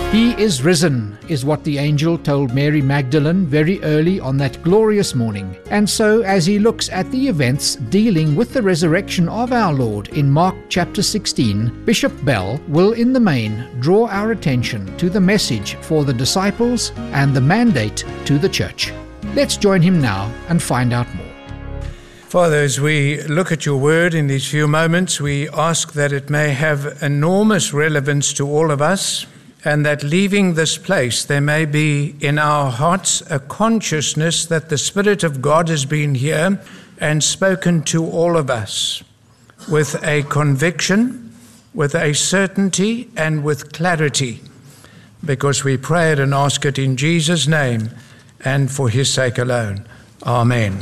He is risen, is what the angel told Mary Magdalene very early on that glorious morning. And so, as he looks at the events dealing with the resurrection of our Lord in Mark chapter 16, Bishop Bell will in the main draw our attention to the message for the disciples and the mandate to the church. Let's join him now and find out more. Father, as we look at your word in these few moments, we ask that it may have enormous relevance to all of us, and that leaving this place, there may be in our hearts a consciousness that the Spirit of God has been here and spoken to all of us with a conviction, with a certainty, and with clarity, because we pray it and ask it in Jesus' name and for his sake alone. Amen.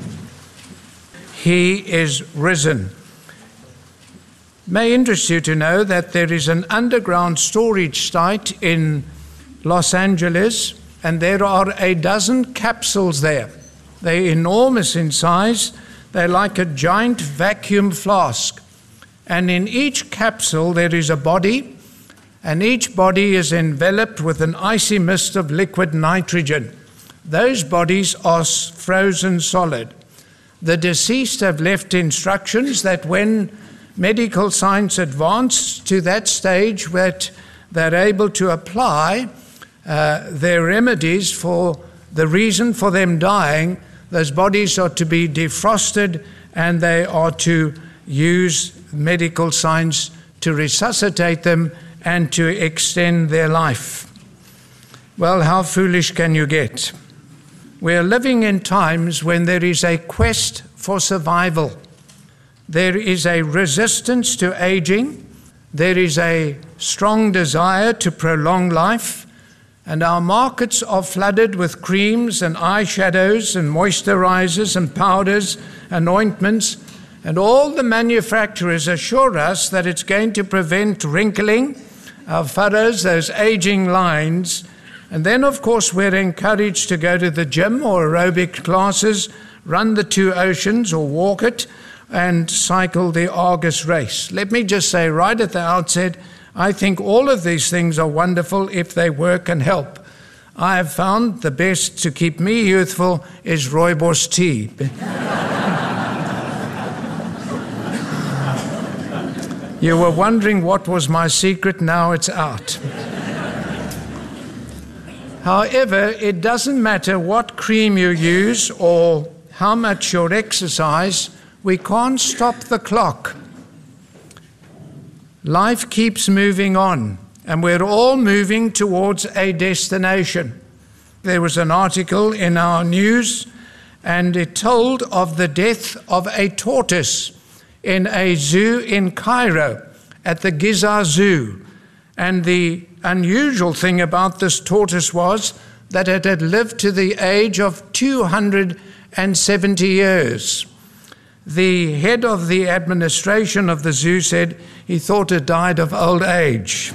He is risen. May interest you to know that there is an underground storage site in Los Angeles, and there are a dozen capsules there. They're enormous in size. They're like a giant vacuum flask. And in each capsule there is a body, and each body is enveloped with an icy mist of liquid nitrogen. Those bodies are frozen solid. The deceased have left instructions that when medical science advanced to that stage that they're able to apply their remedies for the reason for them dying, those bodies are to be defrosted and they are to use medical science to resuscitate them and to extend their life. Well, how foolish can you get? We're living in times when there is a quest for survival. There is a resistance to aging. There is a strong desire to prolong life. And our markets are flooded with creams and eyeshadows and moisturizers and powders and ointments. And all the manufacturers assure us that it's going to prevent wrinkling, our furrows, those aging lines. And then, of course, we're encouraged to go to the gym or aerobic classes, run the 2 oceans or walk it, and cycle the Argus race. Let me just say right at the outset, I think all of these things are wonderful if they work and help. I have found the best to keep me youthful is rooibos tea. You were wondering what was my secret, now it's out. However, it doesn't matter what cream you use or how much you exercise, we can't stop the clock. Life keeps moving on, and we're all moving towards a destination. There was an article in our news, and it told of the death of a tortoise in a zoo in Cairo, at the Giza Zoo. And the unusual thing about this tortoise was that it had lived to the age of 270 years. The head of the administration of the zoo said he thought it died of old age.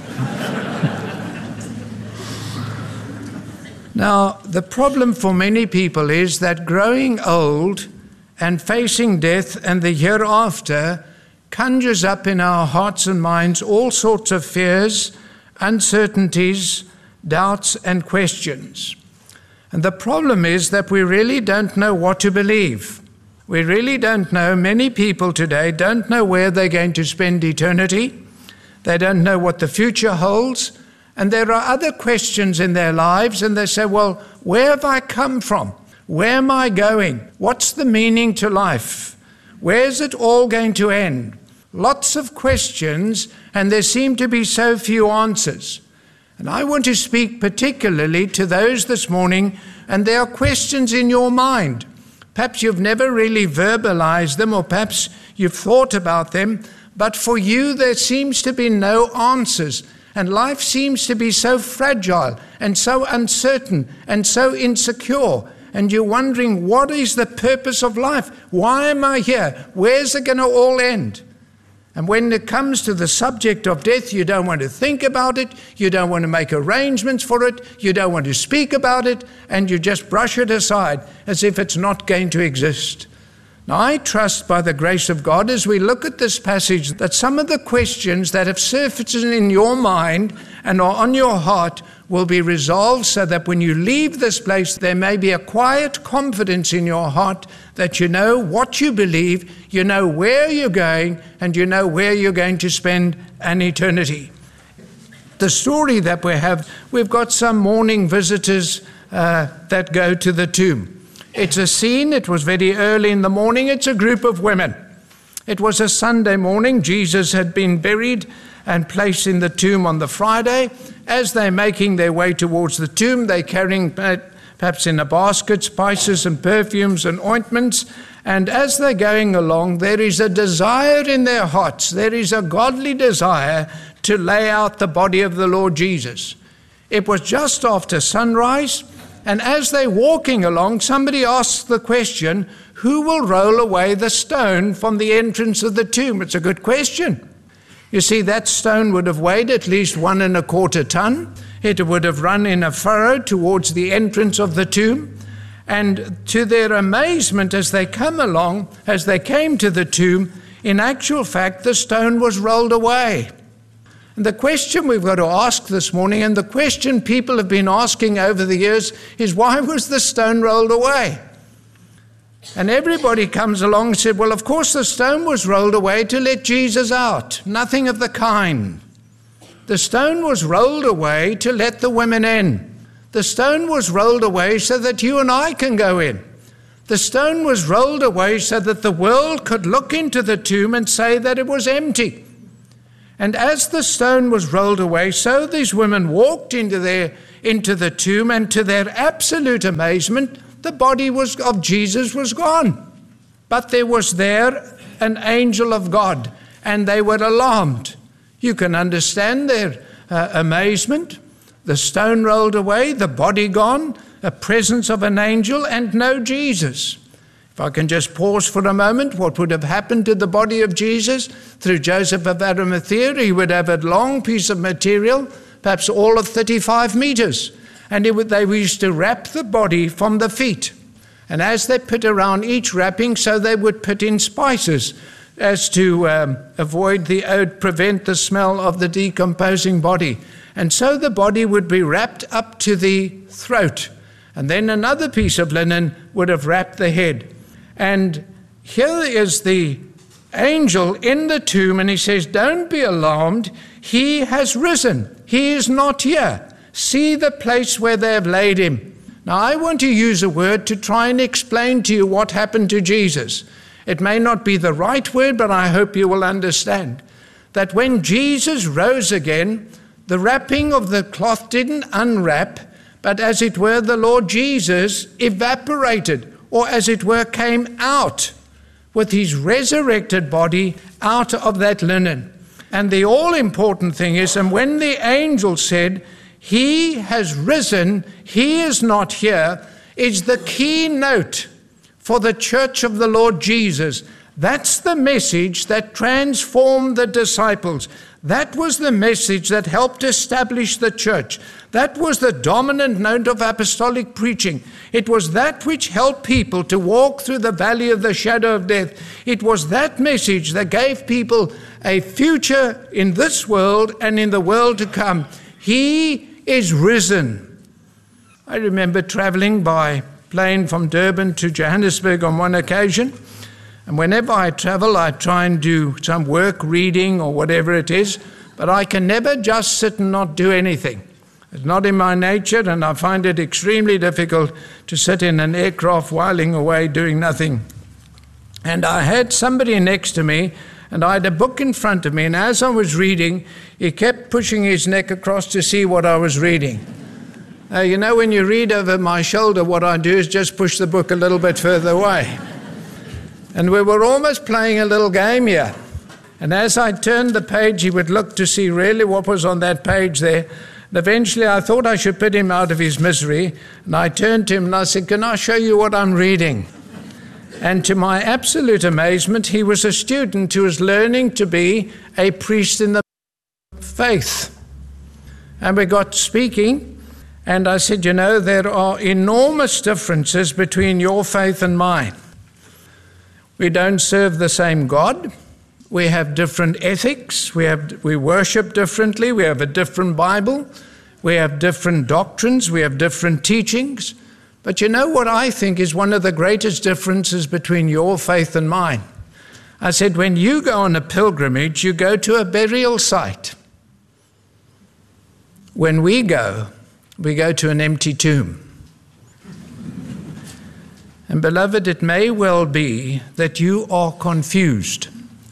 Now, the problem for many people is that growing old and facing death and the hereafter conjures up in our hearts and minds all sorts of fears, uncertainties, doubts, and questions. And the problem is that we really don't know what to believe. We really don't know. Many people today don't know where they're going to spend eternity. They don't know what the future holds. And there are other questions in their lives, and they say, well, where have I come from? Where am I going? What's the meaning to life? Where's it all going to end? Lots of questions, and there seem to be so few answers. And I want to speak particularly to those this morning, and there are questions in your mind. Perhaps you've never really verbalized them, or perhaps you've thought about them, but for you there seems to be no answers. And life seems to be so fragile and so uncertain and so insecure. And you're wondering, what is the purpose of life? Why am I here? Where's it going to all end? And when it comes to the subject of death, you don't want to think about it. You don't want to make arrangements for it. You don't want to speak about it. And you just brush it aside as if it's not going to exist. Now, I trust by the grace of God, as we look at this passage, that some of the questions that have surfaced in your mind and are on your heart will be resolved, so that when you leave this place, there may be a quiet confidence in your heart that you know what you believe, you know where you're going, and you know where you're going to spend an eternity. The story that we have, we've got some morning visitors that go to the tomb. It's a scene, it was very early in the morning, it's a group of women. It was a Sunday morning, Jesus had been buried and placed in the tomb on the Friday. As they're making their way towards the tomb, they're carrying perhaps in a basket spices and perfumes and ointments. And as they're going along, there is a desire in their hearts. There is a godly desire to lay out the body of the Lord Jesus. It was just after sunrise, and as they're walking along, somebody asks the question, who will roll away the stone from the entrance of the tomb? It's a good question. You see, that stone would have weighed at least 1.25 tons. It would have run in a furrow towards the entrance of the tomb. And to their amazement, as they come along, as they came to the tomb, in actual fact, the stone was rolled away. And the question we've got to ask this morning, and the question people have been asking over the years, is why was the stone rolled away? And everybody comes along and said, well, of course the stone was rolled away to let Jesus out. Nothing of the kind. The stone was rolled away to let the women in. The stone was rolled away so that you and I can go in. The stone was rolled away so that the world could look into the tomb and say that it was empty. And as the stone was rolled away, so these women walked into the tomb, and to their absolute amazement, the body of Jesus was gone. But there was there an angel of God, and they were alarmed. You can understand their amazement. The stone rolled away, the body gone, a presence of an angel, and no Jesus. If I can just pause for a moment, what would have happened to the body of Jesus? Through Joseph of Arimathea, he would have a long piece of material, perhaps all of 35 meters. And they used to wrap the body from the feet. And as they put around each wrapping, so they would put in spices as to prevent the smell of the decomposing body. And so the body would be wrapped up to the throat. And then another piece of linen would have wrapped the head. And here is the angel in the tomb, and he says, don't be alarmed. He has risen. He is not here. See the place where they have laid him. Now, I want to use a word to try and explain to you what happened to Jesus. It may not be the right word, but I hope you will understand that when Jesus rose again, the wrapping of the cloth didn't unwrap, but as it were, the Lord Jesus evaporated, or as it were, came out with his resurrected body out of that linen. And the all-important thing is, and when the angel said, he has risen, he is not here, is the key note for the church of the Lord Jesus. That's the message that transformed the disciples. That was the message that helped establish the church. That was the dominant note of apostolic preaching. It was that which helped people to walk through the valley of the shadow of death. It was that message that gave people a future in this world and in the world to come. He is risen. I remember traveling by plane from Durban to Johannesburg on one occasion. And whenever I travel, I try and do some work, reading or whatever it is, but I can never just sit and not do anything. It's not in my nature, and I find it extremely difficult to sit in an aircraft whiling away doing nothing. And I had somebody next to me, and I had a book in front of me, and as I was reading, he kept pushing his neck across to see what I was reading. You know, when you read over my shoulder, what I do is just push the book a little bit further away. And we were almost playing a little game here. And as I turned the page, he would look to see really what was on that page there. And eventually I thought I should put him out of his misery. And I turned to him and I said, can I show you what I'm reading? And to my absolute amazement, he was a student who was learning to be a priest in the faith. And we got speaking, and I said, you know, there are enormous differences between your faith and mine. We don't serve the same God. We have different ethics. We worship differently. We have a different Bible. We have different doctrines. We have different teachings. But you know what I think is one of the greatest differences between your faith and mine? I said, when you go on a pilgrimage, you go to a burial site. When we go to an empty tomb. And beloved, it may well be that you are confused.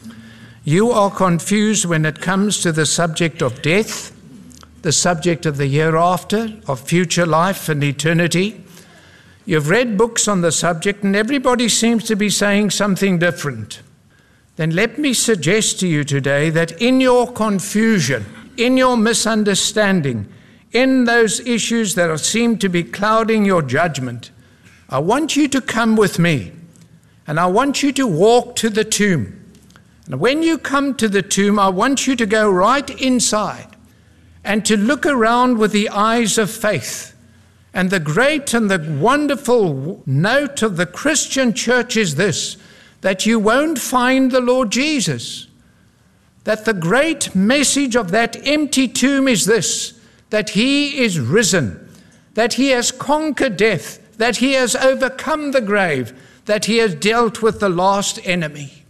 You are confused when it comes to the subject of death, the subject of the hereafter, of future life and eternity. You've read books on the subject and everybody seems to be saying something different. Then let me suggest to you today that in your confusion, in your misunderstanding, in those issues that seem to be clouding your judgment, I want you to come with me and I want you to walk to the tomb. And when you come to the tomb, I want you to go right inside and to look around with the eyes of faith. And the great and the wonderful note of the Christian church is this, that you won't find the Lord Jesus. That the great message of that empty tomb is this, that he is risen, that he has conquered death, that he has overcome the grave, that he has dealt with the last enemy.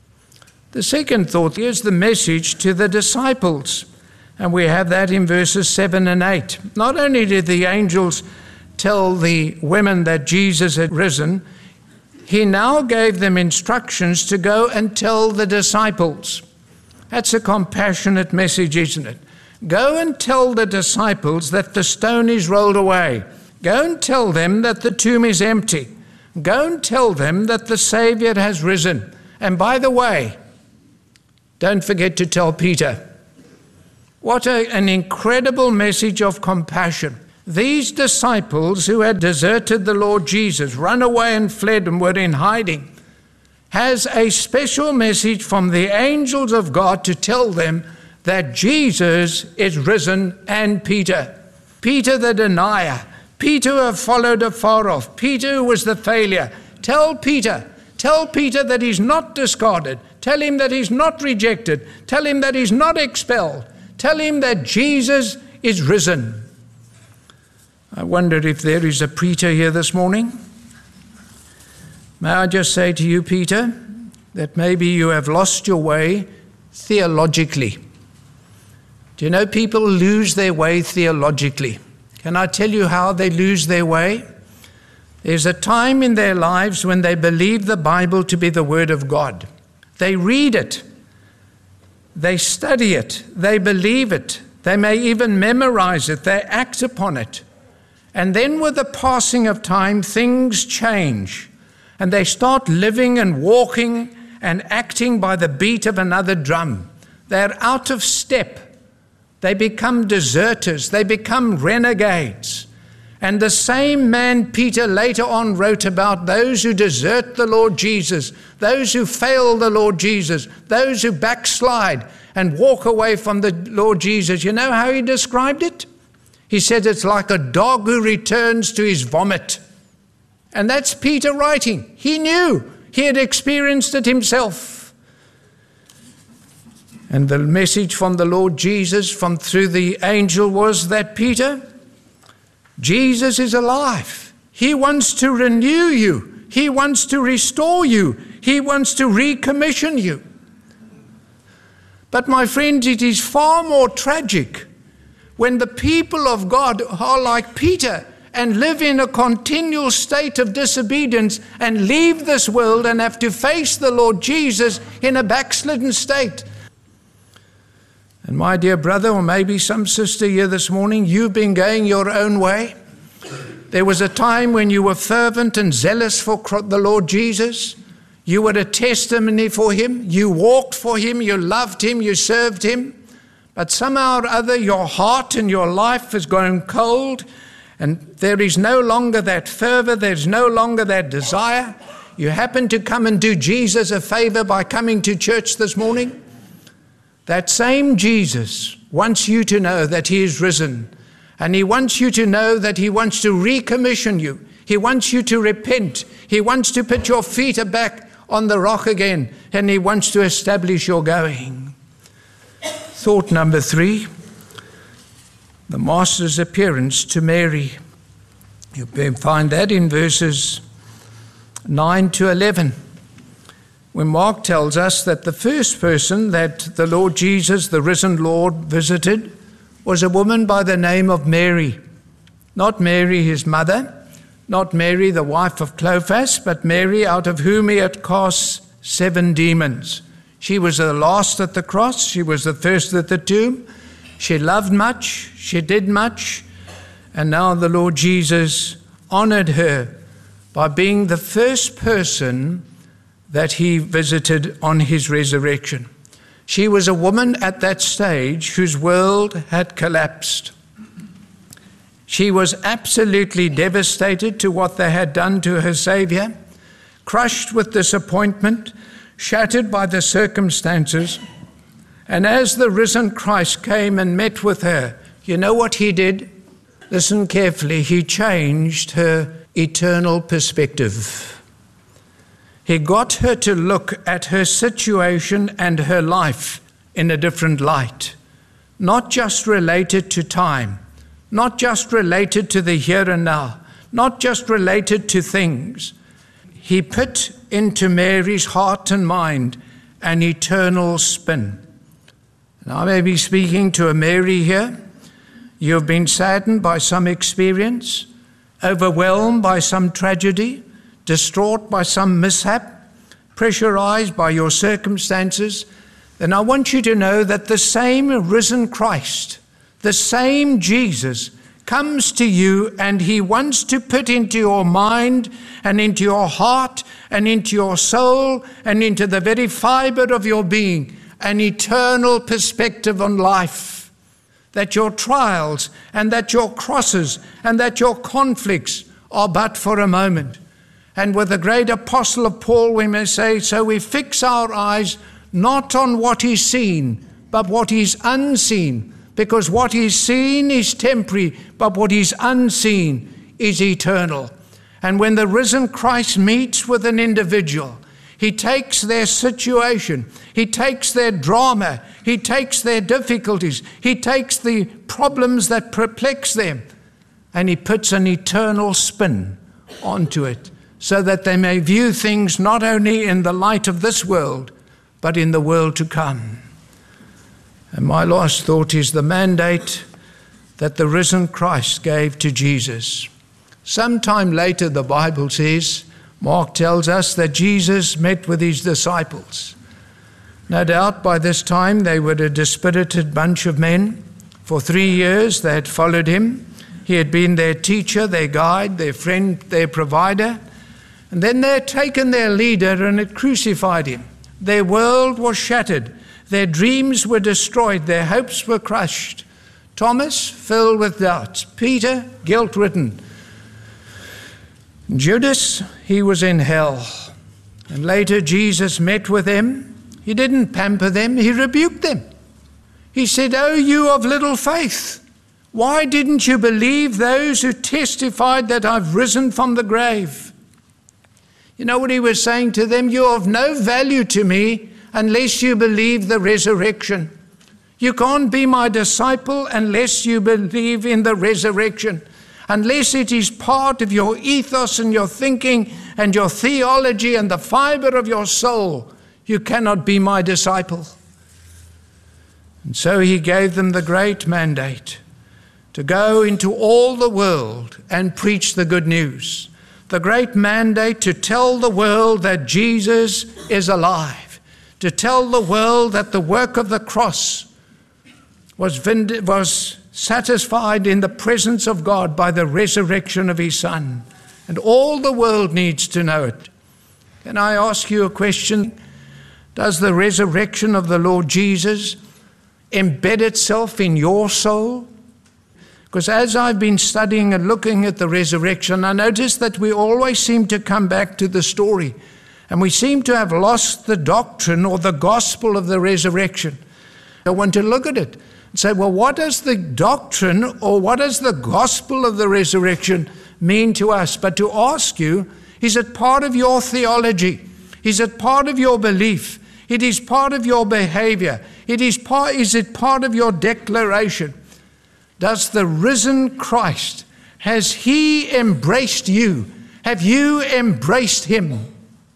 The second thought is the message to the disciples. And we have that in verses 7 and 8. Not only did the angels tell the women that Jesus had risen, he now gave them instructions to go and tell the disciples. That's a compassionate message, isn't it? Go and tell the disciples that the stone is rolled away. Go and tell them that the tomb is empty. Go and tell them that the Savior has risen. And by the way, don't forget to tell Peter. What an incredible message of compassion. These disciples who had deserted the Lord Jesus, run away and fled and were in hiding, has a special message from the angels of God to tell them that Jesus is risen, and Peter the denier, Peter who had followed afar off, Peter who was the failure. Tell Peter that he's not discarded. Tell him that he's not rejected. Tell him that he's not expelled. Tell him that Jesus is risen. I wonder if there is a Peter here this morning. May I just say to you, Peter, that maybe you have lost your way theologically. Do you know people lose their way theologically? Can I tell you how they lose their way? There's a time in their lives when they believe the Bible to be the Word of God. They read it. They study it, they believe it, they may even memorize it, they act upon it. And then with the passing of time, things change. And they start living and walking and acting by the beat of another drum. They're out of step. They become deserters, they become renegades. And the same man Peter later on wrote about those who desert the Lord Jesus, those who fail the Lord Jesus, those who backslide and walk away from the Lord Jesus. You know how he described it? He said it's like a dog who returns to his vomit. And that's Peter writing. He knew. He had experienced it himself. And the message from the Lord Jesus through the angel was that, Peter, Jesus is alive. He wants to renew you. He wants to restore you. He wants to recommission you. But my friends, it is far more tragic when the people of God are like Peter and live in a continual state of disobedience and leave this world and have to face the Lord Jesus in a backslidden state. And my dear brother, or maybe some sister here this morning, you've been going your own way. There was a time when you were fervent and zealous for the Lord Jesus. You were a testimony for him. You walked for him. You loved him. You served him. But somehow or other, your heart and your life has grown cold, and there is no longer that fervor. There's no longer that desire. You happen to come and do Jesus a favor by coming to church this morning. That same Jesus wants you to know that he is risen. And he wants you to know that he wants to recommission you. He wants you to repent. He wants to put your feet back on the rock again, and he wants to establish your going. Thought number 3, the Master's appearance to Mary. You find that in verses 9 to 11, when Mark tells us that the first person that the Lord Jesus, the risen Lord, visited was a woman by the name of Mary. Not Mary, his mother, not Mary, the wife of Clophas, but Mary, out of whom he had cast 7 demons. She was the last at the cross. She was the first at the tomb. She loved much. She did much. And now the Lord Jesus honored her by being the first person that he visited on his resurrection. She was a woman at that stage whose world had collapsed. She was absolutely devastated to what they had done to her Savior, crushed with disappointment, shattered by the circumstances. And as the risen Christ came and met with her, you know what he did? Listen carefully. He changed her eternal perspective. He got her to look at her situation and her life in a different light, not just related to time, not just related to the here and now, not just related to things. He put into Mary's heart and mind an eternal spin. And I may be speaking to a Mary here. You've been saddened by some experience, overwhelmed by some tragedy, distraught by some mishap, pressurized by your circumstances. Then I want you to know that the same risen Christ, the same Jesus, comes to you, and he wants to put into your mind and into your heart and into your soul and into the very fiber of your being an eternal perspective on life, that your trials and that your crosses and that your conflicts are but for a moment. And with the great apostle of Paul, we may say, so we fix our eyes not on what is seen, but what is unseen, because what is seen is temporary, but what is unseen is eternal. And when the risen Christ meets with an individual, he takes their situation, he takes their drama, he takes their difficulties, he takes the problems that perplex them, and he puts an eternal spin onto it, so that they may view things not only in the light of this world, but in the world to come. And my last thought is the mandate that the risen Christ gave to Jesus. Sometime later, the Bible says, Mark tells us that Jesus met with his disciples. No doubt by this time they were a dispirited bunch of men. For 3 years they had followed him. He had been their teacher, their guide, their friend, their provider. And then they had taken their leader and had crucified him. Their world was shattered. Their dreams were destroyed. Their hopes were crushed. Thomas, filled with doubts. Peter, guilt-ridden. Judas, he was in hell. And later Jesus met with them. He didn't pamper them. He rebuked them. He said, "Oh, you of little faith, why didn't you believe those who testified that I've risen from the grave?" You know what he was saying to them? You're of no value to me unless you believe the resurrection. You can't be my disciple unless you believe in the resurrection. Unless it is part of your ethos and your thinking and your theology and the fiber of your soul, you cannot be my disciple. And so he gave them the great mandate to go into all the world and preach the good news. The great mandate to tell the world that Jesus is alive, to tell the world that the work of the cross was satisfied in the presence of God by the resurrection of his Son. And all the world needs to know it. Can I ask you a question? Does the resurrection of the Lord Jesus embed itself in your soul? Because as I've been studying and looking at the resurrection, I noticed that we always seem to come back to the story, and we seem to have lost the doctrine or the gospel of the resurrection. I want to look at it and say, well, what does the doctrine or what does the gospel of the resurrection mean to us? But to ask you, is it part of your theology? Is it part of your belief? It is part of your behavior. Is it part of your declaration? Does the risen Christ, has he embraced you? Have you embraced him?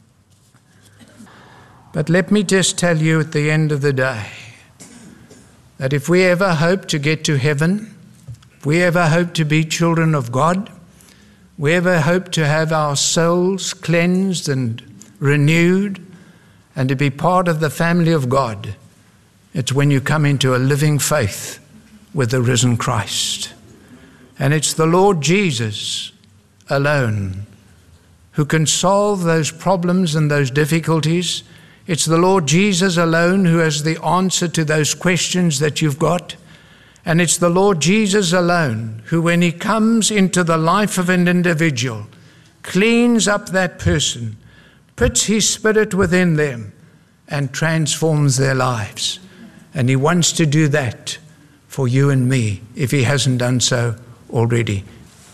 But let me just tell you at the end of the day, that if we ever hope to get to heaven, if we ever hope to be children of God, we ever hope to have our souls cleansed and renewed and to be part of the family of God, it's when you come into a living faith with the risen Christ. And it's the Lord Jesus alone who can solve those problems and those difficulties. It's the Lord Jesus alone who has the answer to those questions that you've got. And it's the Lord Jesus alone who, when he comes into the life of an individual, cleans up that person, puts his Spirit within them, and transforms their lives. And he wants to do that for you and me, if he hasn't done so already.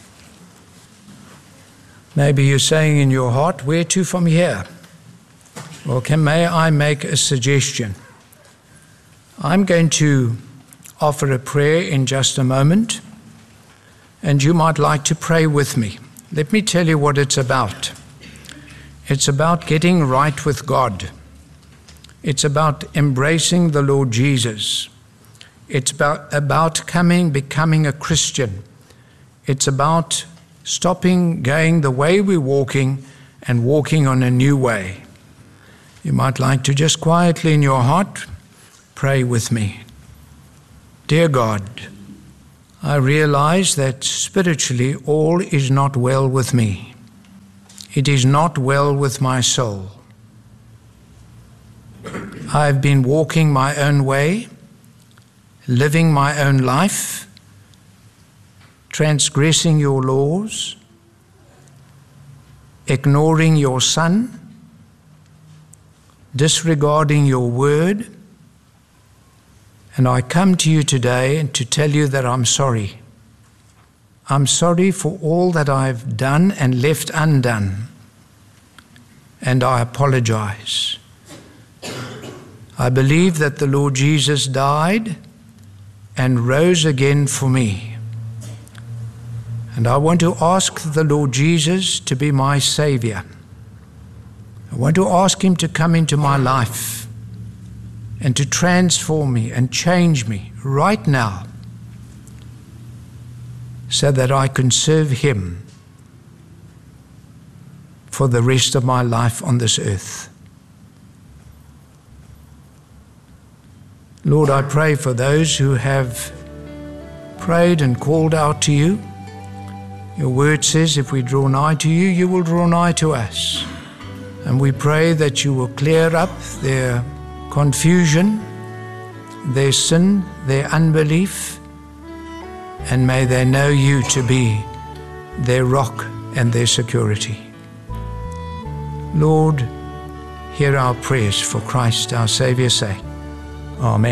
Maybe you're saying in your heart, where to from here? Well, may I make a suggestion? I'm going to offer a prayer in just a moment, and you might like to pray with me. Let me tell you what it's about. It's about getting right with God. It's about embracing the Lord Jesus. It's about becoming a Christian. It's about stopping going the way we're walking and walking on a new way. You might like to just quietly in your heart pray with me. Dear God, I realize that spiritually all is not well with me. It is not well with my soul. I've been walking my own way, living my own life, transgressing your laws, ignoring your Son, disregarding your word. And I come to you today to tell you that I'm sorry. I'm sorry for all that I've done and left undone. And I apologize. I believe that the Lord Jesus died and rose again for me. And I want to ask the Lord Jesus to be my Savior. I want to ask him to come into my life and to transform me and change me right now so that I can serve him for the rest of my life on this earth. Lord, I pray for those who have prayed and called out to you. Your word says, if we draw nigh to you, you will draw nigh to us. And we pray that you will clear up their confusion, their sin, their unbelief, and may they know you to be their rock and their security. Lord, hear our prayers for Christ our Saviour's sake. Amen.